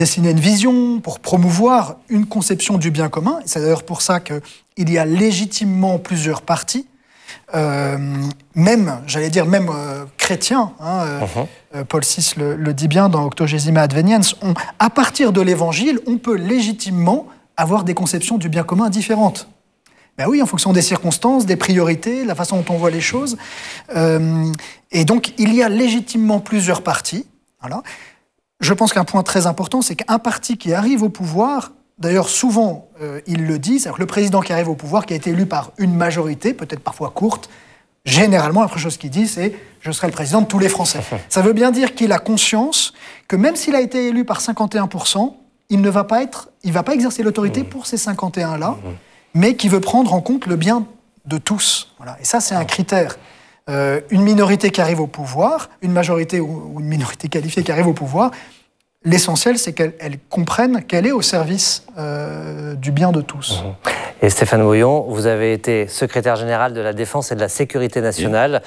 dessiner une vision, pour promouvoir une conception du bien commun. C'est d'ailleurs pour ça qu'il y a légitimement plusieurs partis, même chrétiens. Paul VI le dit bien dans Octogesima Adveniens. À partir de l'Évangile, on peut légitimement avoir des conceptions du bien commun différentes. Ben oui, en fonction des circonstances, des priorités, la façon dont on voit les choses. Et donc, il y a légitimement plusieurs partis. Voilà. Je pense qu'un point très important, c'est qu'un parti qui arrive au pouvoir, d'ailleurs souvent il le dit, c'est-à-dire que le président qui arrive au pouvoir, qui a été élu par une majorité, peut-être parfois courte, généralement la première chose qu'il dit, c'est « je serai le président de tous les Français ». Ça veut bien dire qu'il a conscience que même s'il a été élu par 51%, il ne va pas exercer l'autorité pour ces 51-là, mais qui veut prendre en compte le bien de tous. Voilà. Et ça, c'est un critère. Une minorité qui arrive au pouvoir, une majorité ou une minorité qualifiée qui arrive au pouvoir, l'essentiel, c'est qu'elle comprenne qu'elle est au service du bien de tous. Et Stéphane Bouillon, vous avez été secrétaire général de la Défense et de la Sécurité nationale.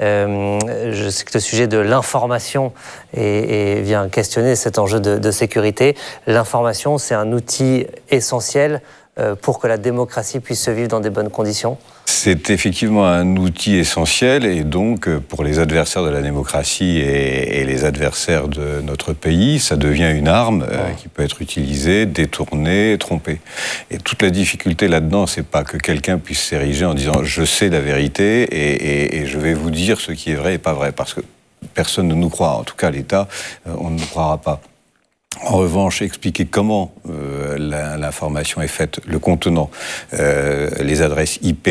Je sais que le sujet de l'information vient questionner cet enjeu de sécurité. L'information, c'est un outil essentiel pour que la démocratie puisse se vivre dans des bonnes conditions? C'est effectivement un outil essentiel et donc pour les adversaires de la démocratie et les adversaires de notre pays, ça devient une arme qui peut être utilisée, détournée, trompée. Et toute la difficulté là-dedans, c'est pas que quelqu'un puisse s'ériger en disant « je sais la vérité et je vais vous dire ce qui est vrai et pas vrai » parce que personne ne nous croit, en tout cas l'État, on ne nous croira pas. En revanche, expliquer comment l'information est faite, le contenant, les adresses IP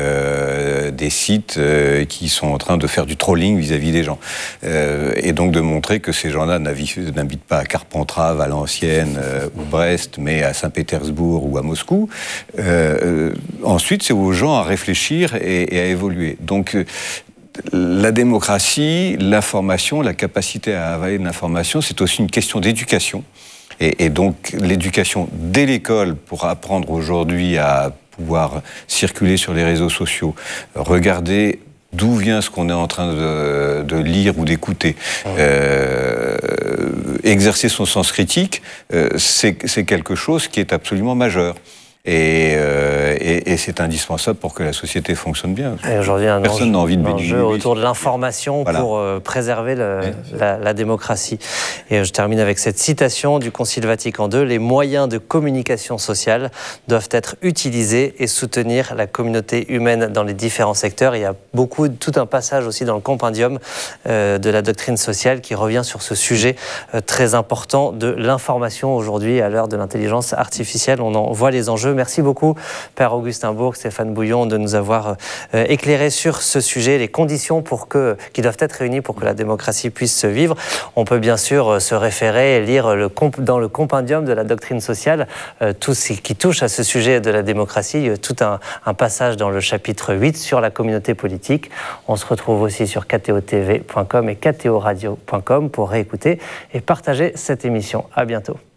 des sites qui sont en train de faire du trolling vis-à-vis des gens. Et donc de montrer que ces gens-là n'habitent pas à Carpentras, Valenciennes ou Brest, mais à Saint-Pétersbourg ou à Moscou. Ensuite, c'est aux gens à réfléchir et à évoluer. Donc, la démocratie, l'information, la capacité à avaler de l'information, c'est aussi une question d'éducation. Et donc, l'éducation dès l'école pour apprendre aujourd'hui à pouvoir circuler sur les réseaux sociaux, regarder d'où vient ce qu'on est en train de lire ou d'écouter, exercer son sens critique, c'est quelque chose qui est absolument majeur. Et c'est indispensable pour que la société fonctionne bien. Aujourd'hui, personne n'a envie de bénéficier autour de l'information pour préserver la démocratie. Et je termine avec cette citation du Concile Vatican II. Les moyens de communication sociale doivent être utilisés et soutenir la communauté humaine dans les différents secteurs. Il y a tout un passage aussi dans le compendium de la doctrine sociale qui revient sur ce sujet très important de l'information aujourd'hui à l'heure de l'intelligence artificielle. On en voit les enjeux. Merci beaucoup, Père Augustin Bourg, Stéphane Bouillon, de nous avoir éclairé sur ce sujet, les conditions qui doivent être réunies pour que la démocratie puisse se vivre. On peut bien sûr se référer et lire dans le compendium de la doctrine sociale tout ce qui touche à ce sujet de la démocratie, tout un passage dans le chapitre 8 sur la communauté politique. On se retrouve aussi sur ktotv.com et ktoradio.com pour réécouter et partager cette émission. À bientôt.